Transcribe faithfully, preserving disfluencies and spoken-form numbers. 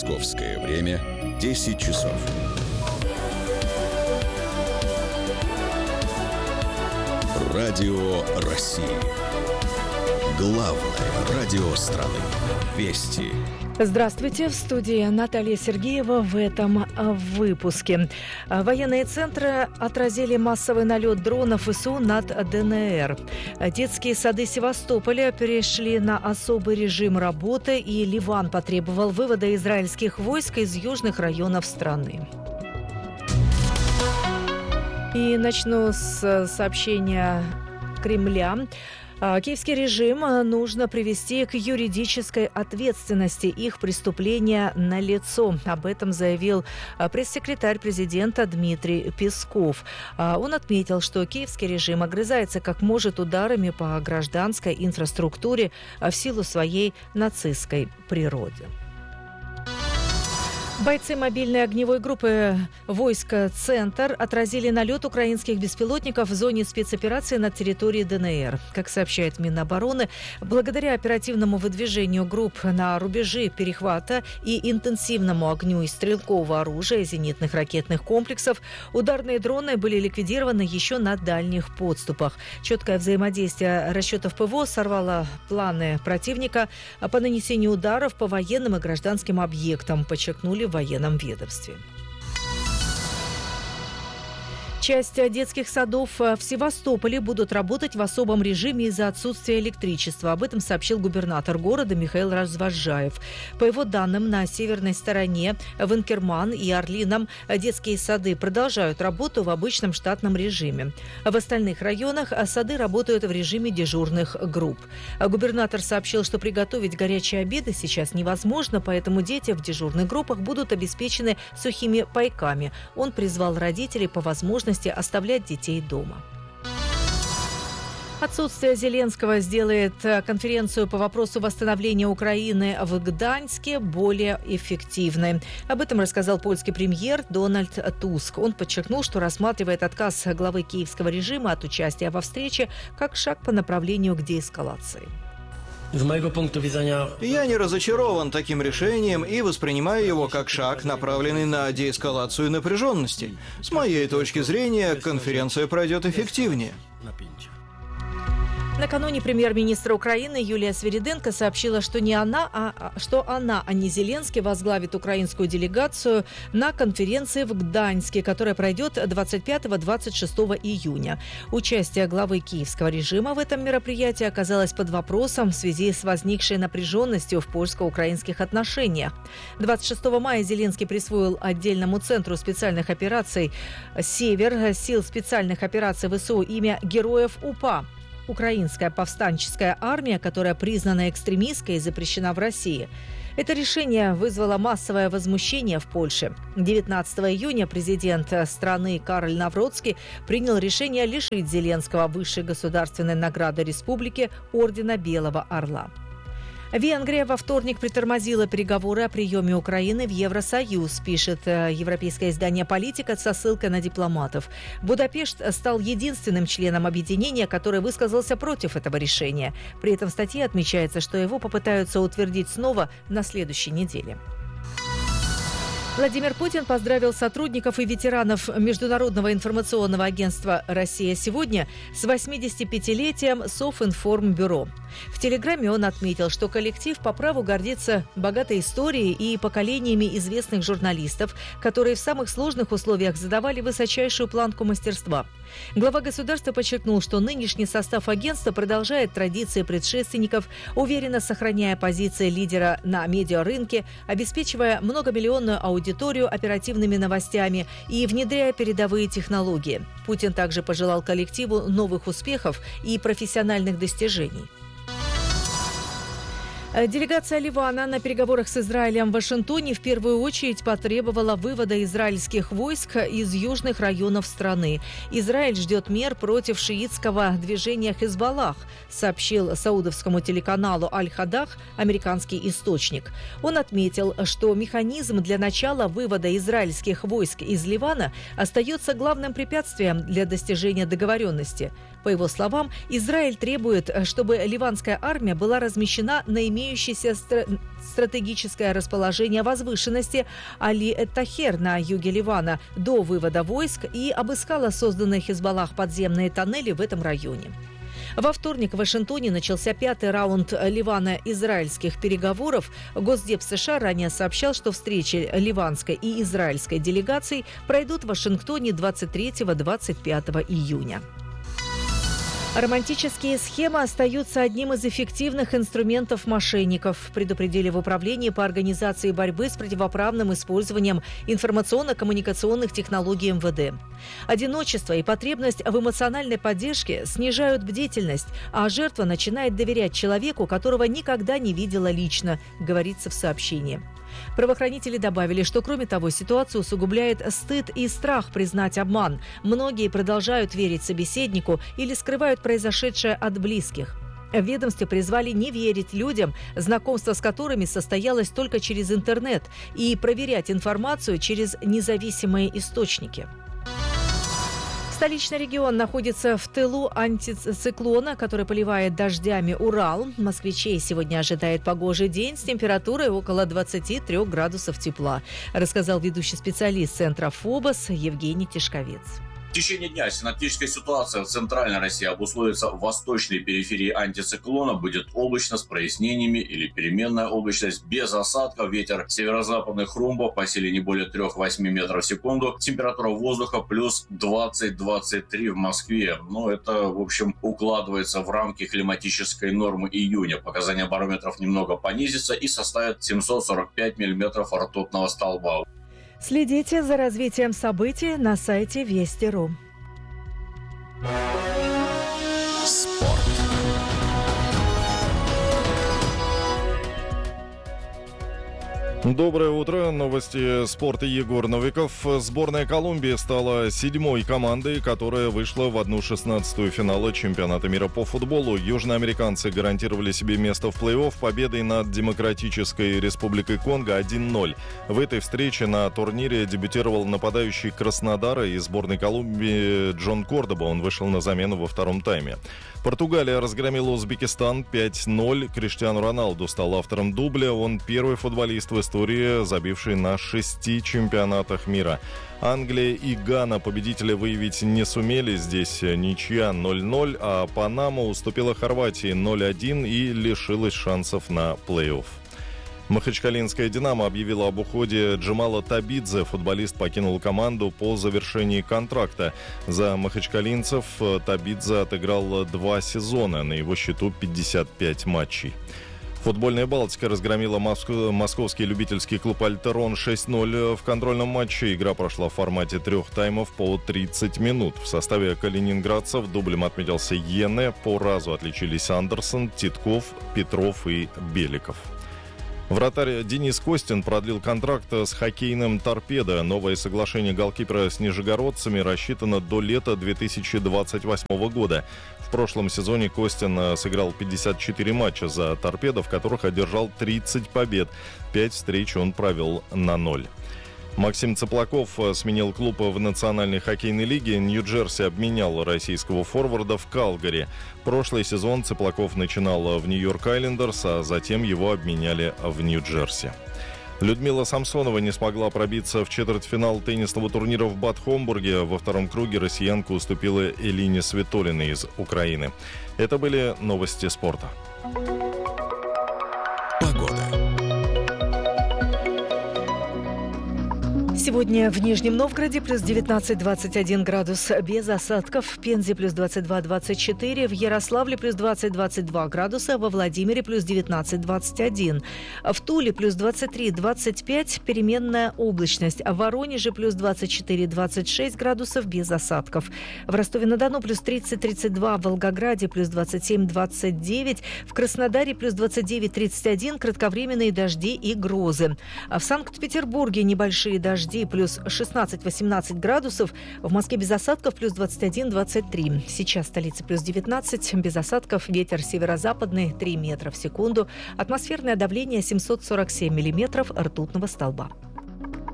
Московское время десять часов. Радио России. Главное радио страны. Вести. Здравствуйте, в студии Наталья Сергеева в этом выпуске. Военные центры отразили массовый налет дронов ВСУ над ДНР. Детские сады Севастополя перешли на особый режим работы, и Ливан потребовал вывода израильских войск из южных районов страны. И начну с сообщения Кремля. Киевский режим нужно привести к юридической ответственности. Их преступления налицо. Об этом заявил пресс-секретарь президента Дмитрий Песков. Он отметил, что киевский режим огрызается как может ударами по гражданской инфраструктуре в силу своей нацистской природы. Бойцы мобильной огневой группы войска «Центр» отразили налет украинских беспилотников в зоне спецоперации на территории ДНР. Как сообщает Минобороны, благодаря оперативному выдвижению групп на рубежи перехвата и интенсивному огню из стрелкового оружия и зенитных ракетных комплексов, ударные дроны были ликвидированы еще на дальних подступах. Четкое взаимодействие расчетов ПВО сорвало планы противника по нанесению ударов по военным и гражданским объектам, подчеркнули в военном ведомстве. Часть детских садов в Севастополе будут работать в особом режиме из-за отсутствия электричества. Об этом сообщил губернатор города Михаил Развозжаев. По его данным, на северной стороне в Инкерман и Орлином детские сады продолжают работу в обычном штатном режиме. В остальных районах сады работают в режиме дежурных групп. Губернатор сообщил, что приготовить горячие обеды сейчас невозможно, поэтому дети в дежурных группах будут обеспечены сухими пайками. Он призвал родителей по возможности оставлять детей дома. Отсутствие Зеленского сделает конференцию по вопросу восстановления Украины в Гданьске более эффективной. Об этом рассказал польский премьер Дональд Туск. Он подчеркнул, что рассматривает отказ главы киевского режима от участия во встрече как шаг по направлению к деэскалации. Я не разочарован таким решением и воспринимаю его как шаг, направленный на деэскалацию напряженности. С моей точки зрения, конференция пройдет эффективнее. Накануне премьер-министра Украины Юлия Свириденко сообщила, что не она, а что она, а не Зеленский, возглавит украинскую делегацию на конференции в Гданьске, которая пройдет двадцать пятого - двадцать шестого июня. Участие главы киевского режима в этом мероприятии оказалось под вопросом в связи с возникшей напряженностью в польско-украинских отношениях. двадцать шестого мая Зеленский присвоил отдельному центру специальных операций «Север» сил специальных операций ВСУ имя Героев УПА. Украинская повстанческая армия, которая признана экстремистской и запрещена в России. Это решение вызвало массовое возмущение в Польше. девятнадцатого июня президент страны Кароль Навроцкий принял решение лишить Зеленского высшей государственной награды республики ордена Белого Орла. Венгрия во вторник притормозила переговоры о приеме Украины в Евросоюз, пишет европейское издание «Политика» со ссылкой на дипломатов. Будапешт стал единственным членом объединения, который высказался против этого решения. При этом в статье отмечается, что его попытаются утвердить снова на следующей неделе. Владимир Путин поздравил сотрудников и ветеранов Международного информационного агентства «Россия сегодня» с восьмидесятипятилетием Софинформбюро. В Телеграме он отметил, что коллектив по праву гордится богатой историей и поколениями известных журналистов, которые в самых сложных условиях задавали высочайшую планку мастерства. Глава государства подчеркнул, что нынешний состав агентства продолжает традиции предшественников, уверенно сохраняя позиции лидера на медиарынке, обеспечивая многомиллионную аудиторию оперативными новостями и внедряя передовые технологии. Путин также пожелал коллективу новых успехов и профессиональных достижений. Делегация Ливана на переговорах с Израилем в Вашингтоне в первую очередь потребовала вывода израильских войск из южных районов страны. Израиль ждет мер против шиитского движения Хизбаллах, сообщил саудовскому телеканалу Аль-Хадах американский источник. Он отметил, что механизм для начала вывода израильских войск из Ливана остается главным препятствием для достижения договоренности. По его словам, Израиль требует, чтобы ливанская армия была размещена наименее имеющееся стра- стратегическое расположение возвышенности Али-эт-Тахер на юге Ливана до вывода войск и обыскала созданные Хизбаллах подземные тоннели в этом районе. Во вторник в Вашингтоне начался пятый раунд ливано-израильских переговоров. Госдеп США ранее сообщал, что встречи ливанской и израильской делегаций пройдут в Вашингтоне двадцать третьего - двадцать пятого июня. Романтические схемы остаются одним из эффективных инструментов мошенников, предупредили в Управлении по организации борьбы с противоправным использованием информационно-коммуникационных технологий эм вэ дэ. Одиночество и потребность в эмоциональной поддержке снижают бдительность, а жертва начинает доверять человеку, которого никогда не видела лично, говорится в сообщении. Правоохранители добавили, что, кроме того, ситуацию усугубляет стыд и страх признать обман. Многие продолжают верить собеседнику или скрывают произошедшее от близких. В ведомстве призвали не верить людям, знакомство с которыми состоялось только через интернет, и проверять информацию через независимые источники. Столичный регион находится в тылу антициклона, который поливает дождями Урал. Москвичей сегодня ожидает погожий день с температурой около двадцати трёх градусов тепла, рассказал ведущий специалист центра ФОБОС Евгений Тишковец. В течение дня синоптическая ситуация в центральной России обусловится в восточной периферии антициклона. Будет облачно с прояснениями или переменная облачность без осадков. Ветер северо-западных румбов по силе не более трёх-восьми метров в секунду. Температура воздуха плюс двадцать - двадцать три в Москве. Но это, в общем, укладывается в рамки климатической нормы июня. Показания барометров немного понизится и составят семьсот сорок пять миллиметров ртутного столба. Следите за развитием событий на сайте Вести точка ру. Спорт. Доброе утро. Новости спорта. Егор Новиков. Сборная Колумбии стала седьмой командой, которая вышла в одну шестнадцатую финала чемпионата мира по футболу. Южноамериканцы гарантировали себе место в плей-офф победой над Демократической Республикой Конго один ноль. В этой встрече на турнире дебютировал нападающий Краснодара из сборной Колумбии Джон Кордоба. Он вышел на замену во втором тайме. Португалия разгромила Узбекистан пять ноль. Криштиану Роналду стал автором дубля. Он первый футболист в истории, забивший на шести чемпионатах мира. Англия и Гана победителя выявить не сумели. Здесь ничья ноль ноль, а Панама уступила Хорватии ноль один и лишилась шансов на плей-офф. Махачкалинская «Динамо» объявила об уходе Джамала Табидзе. Футболист покинул команду по завершении контракта. За махачкалинцев Табидзе отыграл два сезона. На его счету пятьдесят пять матчей. Футбольная «Балтика» разгромила моск- московский любительский клуб «Альтерон» шесть ноль в контрольном матче. Игра прошла в формате трех таймов по тридцать минут. В составе калининградцев дублем отметился Йене. По разу отличились Андерсон, Титков, Петров и Беликов. Вратарь Денис Костин продлил контракт с хоккейным «Торпедо». Новое соглашение голкипера с нижегородцами рассчитано до лета две тысячи двадцать восьмого года. В прошлом сезоне Костин сыграл пятьдесят четыре матча за «Торпедо», в которых одержал тридцать побед. Пять встреч он провел на ноль. Максим Цыплаков сменил клуб в Национальной хоккейной лиге. Нью-Джерси обменял российского форварда в Калгари. Прошлый сезон Цыплаков начинал в Нью-Йорк Айлендерс, а затем его обменяли в Нью-Джерси. Людмила Самсонова не смогла пробиться в четвертьфинал теннисного турнира в Бад Хомбурге. Во втором круге россиянка уступила Элине Светолиной из Украины. Это были новости спорта. Погода. Сегодня в Нижнем Новгороде плюс девятнадцать - двадцать один градус без осадков, в Пензе плюс двадцать два - двадцать четыре, в Ярославле плюс двадцать - двадцать два градуса, во Владимире плюс девятнадцать - двадцать один, в Туле плюс двадцать три - двадцать пять, переменная облачность, в Воронеже плюс двадцать четыре - двадцать шесть градусов без осадков, в Ростове-на-Дону плюс тридцать - тридцать два, в Волгограде плюс двадцать семь - двадцать девять, в Краснодаре плюс двадцать девять - тридцать один, кратковременные дожди и грозы. В Санкт-Петербурге небольшие дожди плюс шестнадцать - восемнадцать градусов, в Москве без осадков плюс двадцать один - двадцать три. Сейчас в столице плюс девятнадцать, без осадков, ветер северо-западный три метра в секунду, атмосферное давление семьсот сорок семь миллиметров ртутного столба.